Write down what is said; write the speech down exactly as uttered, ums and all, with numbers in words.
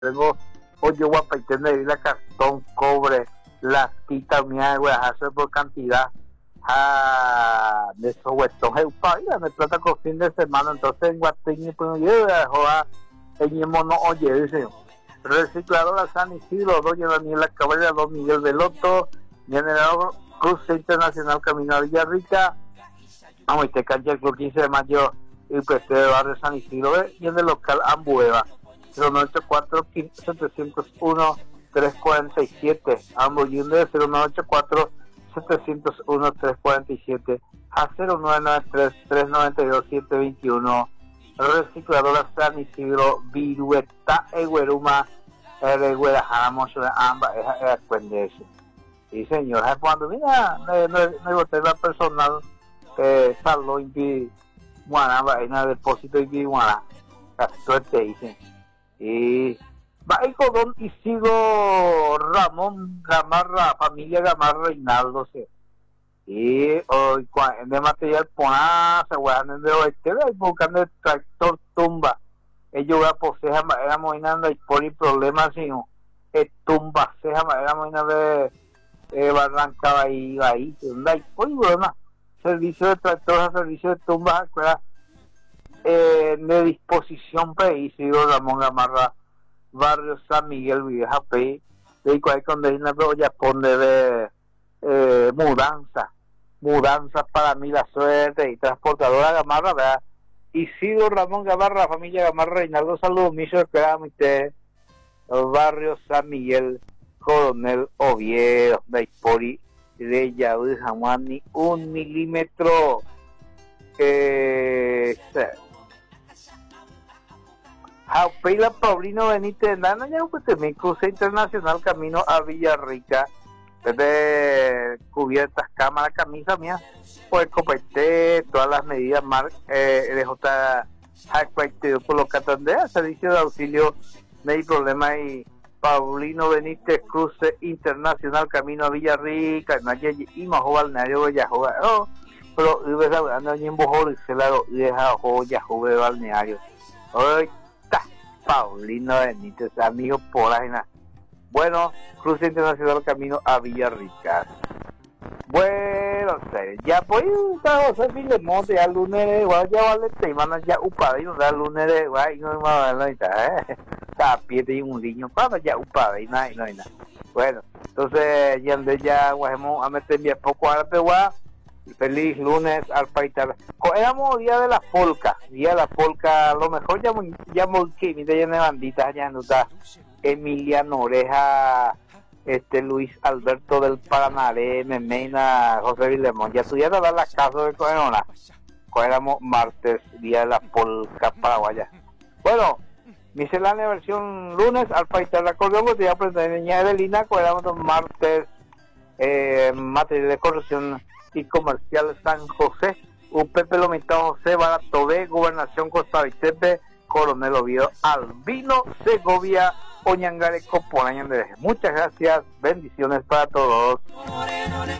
Luego, oye, guapa, y tener la cartón, cobre, las quitas, mía, güey, hacer por cantidad. Ah, de esos huestos, hey, paila, me trata con fin de semana, entonces en Guateño, pues, yo, joa, en mono, oye, dice, recicladora San Isidro, doña Daniela Cabrera, don Miguel Veloto, generador Cruce Internacional Camino a Villarrica, vamos, y te cancha el club quince de mayo, y pues de barrio San Isidro, ¿eh? Y en el local Ambueva, cero nueve ocho cuatro, setecientos uno, trescientos cuarenta y siete, ambos y de cero nueve ocho cuatro, setecientos uno, trescientos cuarenta y siete, a cero nueve nueve tres, trescientos noventa y dos, setecientos veintiuno, recicladora San Isidro, Virueta, Egueruma, Eguerajamos, ambas, es a cuenderse. Sí, señor, cuando mira, me, me, me boté la personal, eh, saldo y guanaba, en el depósito y guanaba, la suerte, dicen. Y Baico don Isidro Ramón Gamarra, familia Gamarra Reinaldo, sí. Y hoy, de material Poná, se guardan de hoy, que hay buscando el tractor tumba. Ellos a poseer era moinando y por el problema, sino, el tumba, se era moinando de eh, Barranca ahí, ahí, donde hay por problema. Servicio de tractor, servicio de tumba, eh, de disposición, pues, Isidro Ramón Gamarra, barrio San Miguel, Vieja P, de cual condena, pero ya pone de eh, mudanza, mudanza para mí la suerte y transportadora Gamarra, ¿verdad? Isidro Ramón Gamarra, familia Gamarra Reinaldo, saludos, miso, esperamos usted, barrio San Miguel, Coronel Oviedo, de Ipori, de Yaúd, jamás ni un milímetro, eh, Jaupeila Paulino Benítez Nana, ya pues también cruce internacional camino a Villarrica, desde cubiertas, cámara, camisa mía, pues copete, todas las medidas mar, eh, de J. Jacpaite por los Catandeas, servicio de auxilio, no hay problema y Paulino Benítez cruce internacional camino a Villarrica, Nayayi y Majo Balneario Bellajoa, oh, pero ves hablando en Bojor y se la deja joya juve balneario. Hoy Paulino Benítez, amigo por ahí. Bueno, cruce internacional camino a Villarrica. Bueno, ya pues, José Filemonte, ya lunes, igual ya vale, te mandan ya upada y no da lunes, igual, y no me va a dar nada, eh. Tapiete y un niño, para ya upada y nada, y no hay nada. Bueno, entonces, ya de ya, guajemos a meter bien poco a la pegua. Feliz lunes al paitar. Éramos día de la polca, día de la polca, a lo mejor ya ya que mi de banditas ya no está Emiliano Oreja, este Luis Alberto del Paranaré, Memena, José Vilemón, ya estudiaron a dar la casa de Coenona. Éramos martes, día de la polca paraguaya. Bueno, miscelánea versión lunes al paitar la acordeón, que te voy a presentar niña Evelina, éramos martes, eh, material de corrupción y comercial San José, U P P Lomitado José Baratové, Gobernación Costabitepe, Coronel Oviedo, Albino Segovia, Oñangare, Coponaña. Muchas gracias, bendiciones para todos.